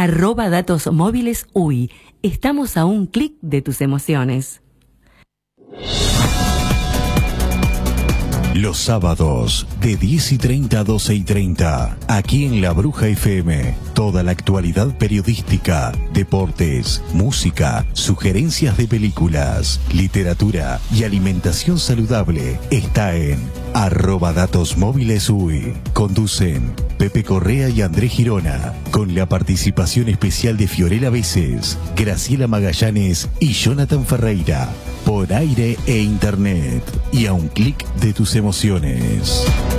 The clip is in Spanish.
@Datos Móviles UI. Estamos a un clic de tus emociones. Los sábados de 10:30 a 12:30, aquí en La Bruja FM, toda la actualidad periodística, deportes, música, sugerencias de películas, literatura y alimentación saludable está en @Datos Móviles UI. Conducen Pepe Correa y Andrés Girona, con la participación especial de Fiorella Veces, Graciela Magallanes y Jonathan Ferreira, por aire e internet, y a un clic de tus emociones.